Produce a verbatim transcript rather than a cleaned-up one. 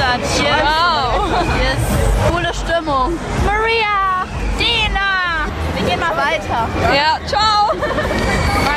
Stadt. Hier, wow. ist, hier ist coole Stimmung. Maria, Dina, wir gehen mal weiter. Ja, ciao.